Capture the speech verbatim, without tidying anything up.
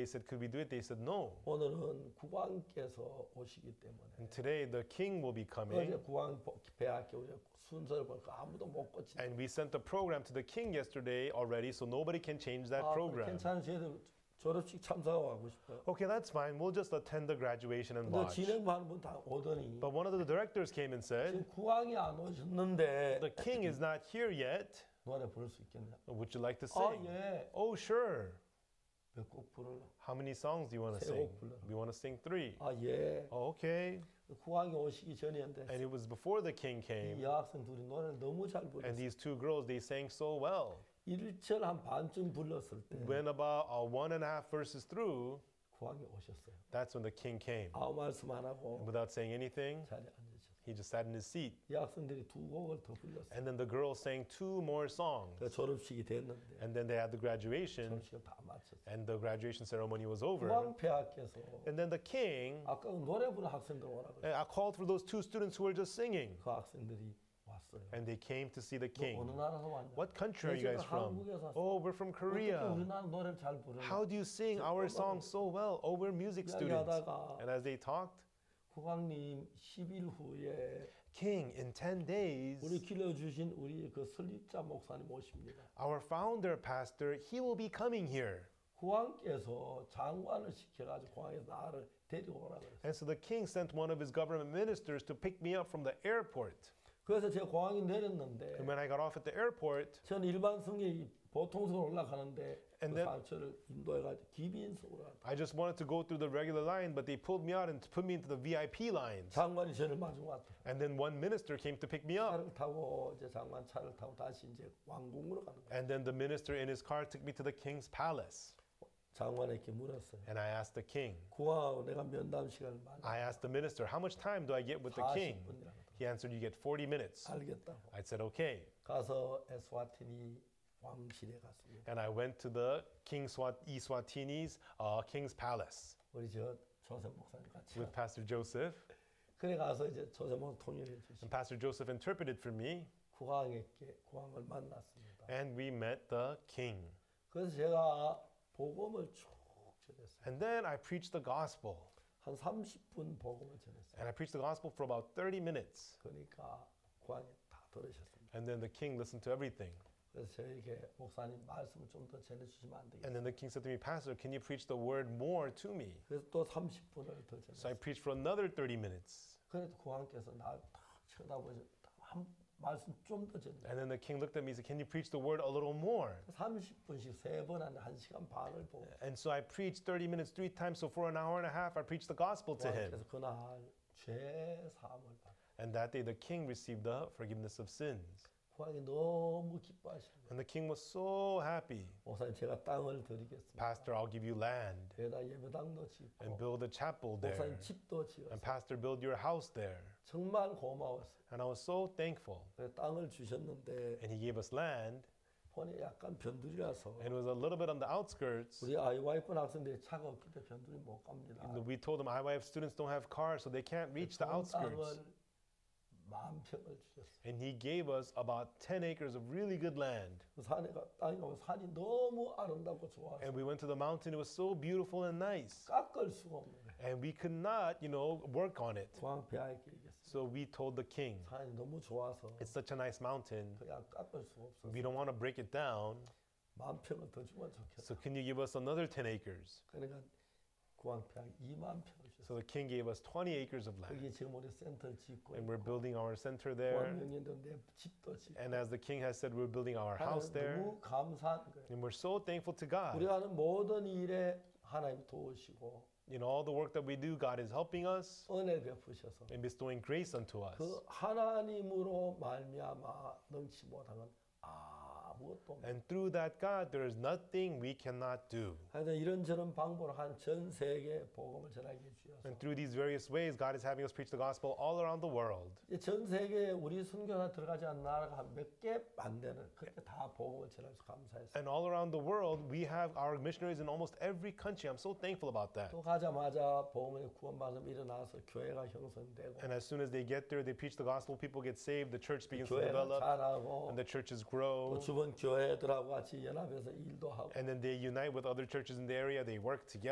they said, could we do it? They said, no. 오늘은 국왕께서 오시기 때문에 And today the king will be 어제 coming. 국왕 배학교 우리 순서를 보니까 아무도 못 고치. And we sent the program to the king yesterday already, so nobody can change that 아, program. 괜찮은 저희들 졸업식 참석하고 싶어요. Okay, that's fine. We'll just attend the graduation and 근데 watch. 진행하는 분 다 오더니 But one of the directors came and said, 지금 국왕이 안 오셨는데 the king is not here yet. 노래 부를 수 있겠냐? Would you like to 아 sing? 예. Oh, sure. 몇 곡 부르려? How many songs do you want to 세 sing? 곡 불러라. We want to sing three. 아 예. Oh, okay. 국왕이 오시기 전이었는데 And it was before the king 이 came. 여학생 둘이 노래를 너무 잘 And 불렀어요. these two girls, they sang so well. 일 절 한 반쯤 불렀을 때 When about uh, one and a half verses through, 국왕이 오셨어요. that's when the king came. 아무 말씀 안 하고 And without saying anything, 자리에 앉으셨어요. he just sat in his seat. 여학생들이 두 곡을 더 불렀어요. And then the girls sang two more songs. 그 졸업식이 됐는데 And then they had the graduation, 졸업식을 다 마쳤어요. and the graduation ceremony was over. 국왕폐하께서 And then the king, 아까 그 노래 부르는 학생들 오라 그래요. I called for those two students who were just singing. 그 학생들이 왔어요. And they came to see the 너 어느 king. 나라에서 왔냐? What country are you 네, guys 저는 from? 한국에서 왔어요. Oh, we're from 어떻게 Korea. 우리나라 노래를 잘 부르냐? How do you sing our songs so well? Oh, we're music students. 이야기하다가 And as they talked, 국왕님 십 일 후에 King, in ten 우리 days, 길러주신 우리 그 설립자 목사님 오십니다. our founder pastor, he will be coming here. 국왕께서 장관을 시켜가지고 국왕에서 나를 데리고 오라 그랬어요. And so the king sent one of his government ministers to pick me up from the airport. 그래서 제가 공항에 내렸는데 And when I got off at the airport, 저는 일반 승객이 보통석으로 올라가는데 And 그 then- 사람들을 인도해가지고 기빈석으로 갔다. I just wanted to go through the regular line, but they pulled me out and put me into the V I P lines. 장관이 저를 마중 왔다. And then one minister came to pick me up. 차를 타고 이제 장관 차를 타고 다시 이제 왕궁으로 가는 거예요. And then the minister in his car took me to the king's palace. 장관에게 물었어요. And I asked the king, 국왕하고 내가 면담 시간을 많이 I asked the minister, how much time do I get with the king? 사십 분이라고 He answered, you get forty minutes. 알겠다고. I said, okay. 가서 에스와티니 왕실에 갔습니다. And I went to the King Swat- Eswatini's uh, king's palace 우리 저 조셉 목사님 같이. with Pastor Joseph. 그래 가서 이제 조셉 목사 통일해 주시고 And Pastor Joseph interpreted for me. 국왕에게 국왕을 만났습니다. And we met the king. 그래서 제가 복음을 쭉 전했어요. And then I preached the gospel. 한 삼십 분 복음을 전했어요. And I preached the gospel for about thirty minutes. 그러니까 국왕이 다 들으셨습니다. And then the king listened to everything. 그래서 저에게 목사님 말씀을 좀 더 전해주시면 안 And 되겠어요? then the king said to me, Pastor, can you preach the word more to me? 그래서 또 삼십 분을 더 So I 전했어요. preached for another thirty minutes. 그래도 국왕께서 나를 딱 쳐다보셔 한 말씀 좀 더 전해. And then the king looked at me and said, can you preach the word a little more? 삼십 분씩 세 번 한 한 시간 반을 보고 And so I preached thirty minutes three times. So for an hour and a half, I preached the gospel to him. 국왕께서 그날 죄 사함을 받아. And that day, the king received the forgiveness of sins. 국왕이 너무 기뻐하십니다. And the king was so happy. 목사님 제가 땅을 드리겠습니다. Pastor, I'll give you land 여기다 예배당도 and 짓고 build a chapel there. 목사님 집도 And 지었어요. Pastor, build your house there. 정말 고마웠어요. And I was so thankful. 그래서 땅을 주셨는데 And he gave us land. 폰이 약간 변두리라서 And it was a little bit on the outskirts. 우리 아이와이프 학생들이 차가 없기 때문에 변두리 못 갑니다. We told them I Y F students don't have cars, so they can't reach the outskirts. 땅을 만 평을 주셨어요. And he gave us about ten acres of really good land. 그 산에 가 땅에 가면 산이 너무 아름답고 좋아서 And we went to the mountain. It was so beautiful and nice. 깎을 수가 없는 거예요. And we could not, you know, work on it. 공항 배하에게 얘기했어요. So we told the king, 산이 너무 좋아서 it's such a nice mountain. 그냥 깎을 수가 없어서 We don't want to break it down. 만 평을 더 주면 좋겠어. So can you give us another ten acres? 그러니까 공항 배하 이만 평을 주셨어요. So the king gave us twenty acres of land. 거기 지금 우리 센터를 짓고 And we're 있고 building our center there. 공항명령도 내 집도 짓고 And as the king has said, we're building our house 하나님 there. 너무 감사한 거예요. And we're so thankful to God. 우리가 하는 모든 일에 하나님 도우시고 In all the work that we do, God is helping us 은혜 베푸셔서 and bestowing grace unto us. 그 하나님으로 말미암아 넘치 못한 건 아무것도 없어요. And through that God, there is nothing we cannot do. 하여튼 이런저런 방법으로 한 전 세계 복음을 전하게 주셔서 And through these various ways, God is having us preach the gospel all around the world. 이제 전 세계에 우리 선교사 들어가지 않는 나라가 한 몇 개 안 되는 그렇게 다 복음을 전해서 감사했어요. And all around the world, we have our missionaries in almost every country. I'm so thankful about that. 또 가자마자 복음의 구원받음 일어나서 교회가 형성되고 And as soon as they get there, they preach the gospel, people get saved, the church begins to 교회가 develop, 자라고 and the churches 또 grow. 주변 교회들하고 같이 연합해서 일도 하고 And then they unite with other churches in the area, they work together.